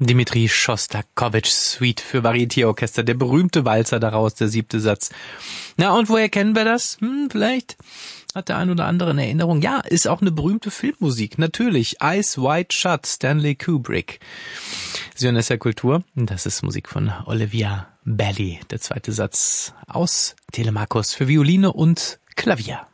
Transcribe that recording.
Dmitri Schostakowitschs Suite für Varieté-Orchester, der berühmte Walzer daraus, der 7. Satz. Na, und woher kennen wir das? Vielleicht hat der ein oder andere eine Erinnerung. Ja, ist auch eine berühmte Filmmusik, natürlich. Eyes Wide Shut, Stanley Kubrick. Sie hören SR Kultur, das ist Musik von Olivia Belli, der 2. Satz aus Telemachus für Violine und Klavier.